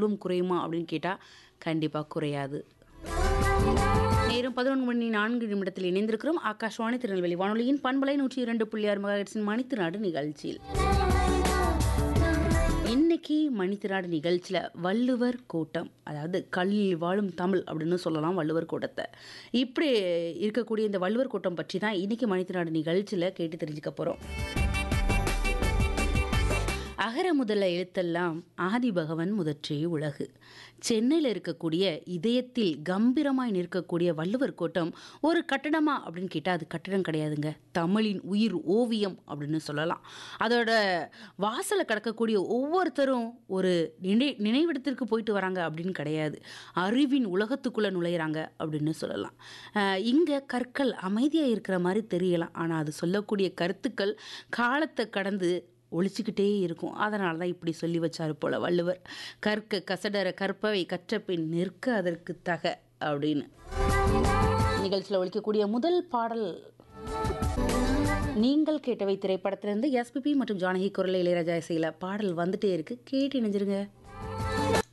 ஒன்றும் குறையுமா அப்படின்னு கேட்டால் கண்டிப்பாக குறையாது. நேரம் 11:04 இணைந்திருக்கிறோம். ஆகாஷ்வாணி திருநெல்வேலி வானொலியின் பண்பலை 102.6 மெகாஹெர்ட்ஸின் மணித்திராடு நிகழ்ச்சியில். இன்னைக்கு மணித்திராடு நிகழ்ச்சியில் வள்ளுவர் கோட்டம், அதாவது கல்லில் வாழும் தமிழ் அப்படின்னு சொல்லலாம் வள்ளுவர் கோட்டத்தை. இப்படி இருக்கக்கூடிய இந்த வள்ளுவர் கோட்டம் பற்றி தான் இன்னைக்கு மணித்திராடு நிகழ்ச்சியில் கேட்டு தெரிஞ்சுக்க போகிறோம். அகர முதல எழுத்தெல்லாம் ஆதி பகவன் முதற்றே உலகு. சென்னையில் இருக்கக்கூடிய இதயத்தில் கம்பீரமாய் நிற்கக்கூடிய வள்ளுவர் கோட்டம் ஒரு கட்டடமா அப்படின்னு கேட்டால் அது கட்டடம் கிடையாதுங்க. தமிழின் உயிர் ஓவியம் அப்படின்னு சொல்லலாம். அதோட வாசலை கடக்கக்கூடிய ஒவ்வொருத்தரும் ஒரு நினைவிடத்திற்கு போயிட்டு வராங்க அப்படின்னு கிடையாது, அறிவின் உலகத்துக்குள்ளே நுழையிறாங்க அப்படின்னு சொல்லலாம். இங்கே கற்கள் அமைதியாக இருக்கிற மாதிரி தெரியலாம், ஆனால் அது சொல்லக்கூடிய கருத்துக்கள் காலத்தை கடந்து ஒழிச்சிக்கிட்டே இருக்கும். அதனால தான் இப்படி சொல்லி வச்சாரு போல வள்ளுவர். கற்க கசடர கற்பவை கற்ற பின் நிற்க அதற்கு தக அப்படின்னு. நிகழ்ச்சியில் ஒழிக்கக்கூடிய முதல் பாடல் நீங்கள் கேட்டவை திரைப்படத்திலிருந்து எஸ்பிபி மற்றும் ஜானகி குரல் இளையராஜா இசையில் பாடல் வந்துட்டே இருக்கு. கேட்டு இணைஞ்சிருங்க.